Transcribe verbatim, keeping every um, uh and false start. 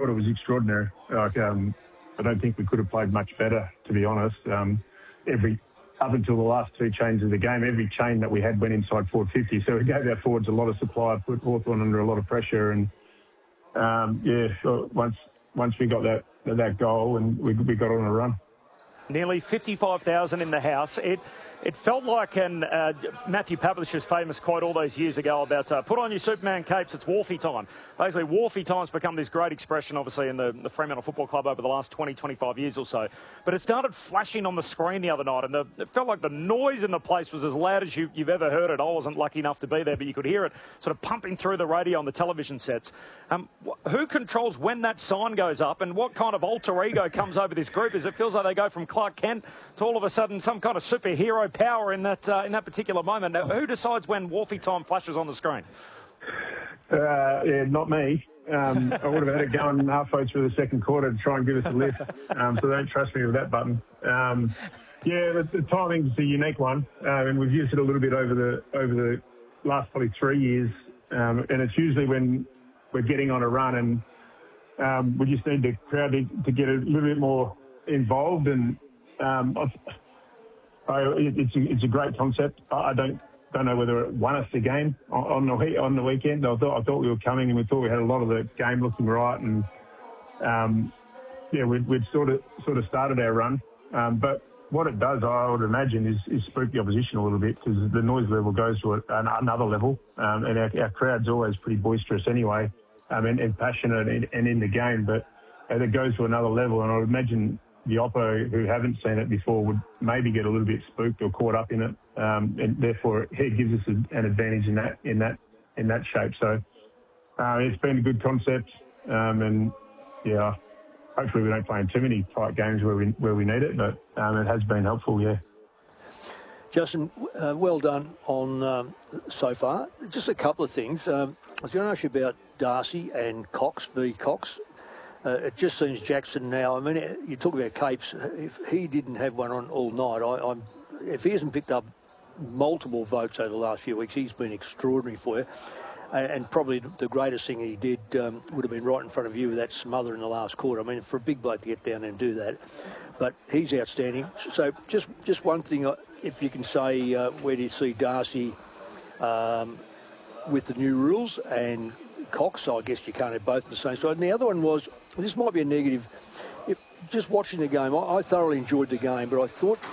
thought it was extraordinary. Like, um, I don't think we could have played much better, to be honest. Um, every up until the last two chains of the game, every chain that we had went inside forward fifty. So we gave our forwards a lot of supply, put Hawthorn under a lot of pressure, and um, yeah, so once once we got that that goal, and we we got on a run. Nearly fifty-five thousand in the house. It it felt like an uh, Matthew Pavlich's famous quote all those years ago about uh, put on your Superman capes, it's Wharfie time. Basically, Wharfie time's become this great expression, obviously, in the, the Fremantle Football Club over the last twenty, twenty-five years or so. But it started flashing on the screen the other night, and the, it felt like the noise in the place was as loud as you, you've ever heard it. I wasn't lucky enough to be there, but you could hear it sort of pumping through the radio on the television sets. Um, wh- who controls when that sign goes up, and what kind of alter ego comes over this group? As it feels like they go from Clark Kent to all of a sudden some kind of superhero power in that uh, in that particular moment. Now, who decides when Wharfie time flashes on the screen? Uh, yeah, not me. Um, I would have had it going halfway through the second quarter to try and give us a lift. Um, so they don't trust me with that button. Um, yeah, the, the timing's a unique one, uh, and we've used it a little bit over the over the last probably three years. Um, and it's usually when we're getting on a run, and um, we just need the crowd to, to get a little bit more involved. And um, I, I, it's a, it's a great concept. I don't. Don't know whether it won us the game on the on the weekend. I thought I thought we were coming, and we thought we had a lot of the game looking right, and um, yeah, we'd, we'd sort of sort of started our run. Um, but what it does, I would imagine, is, is spook the opposition a little bit, because the noise level goes to an, another level, um, and our, our crowd's always pretty boisterous anyway, um, and, and passionate and, and in the game. But and it goes to another level, and I would imagine the Oppo who haven't seen it before would maybe get a little bit spooked or caught up in it, um, and therefore it gives us an advantage in that in that in that shape. So uh, it's been a good concept, um, and yeah, hopefully we don't play in too many tight games where we where we need it, but um, it has been helpful. Yeah. Justin, uh, well done on um, so far. Just a couple of things. Um, I was going to ask you about Darcy and Cox v Cox. Uh, it just seems Jackson now, I mean, you talk about Capes, if he didn't have one on all night, I, I'm, if he hasn't picked up multiple votes over the last few weeks, he's been extraordinary for you. And, and probably the greatest thing he did um, would have been right in front of you with that smother in the last quarter. I mean, for a big bloke to get down there and do that. But he's outstanding. So just just one thing, if you can say, uh, where do you see Darcy um, with the new rules, and Cox, I guess you can't have both on the same side. And the other one was, this might be a negative, if, just watching the game, I, I thoroughly enjoyed the game, but I thought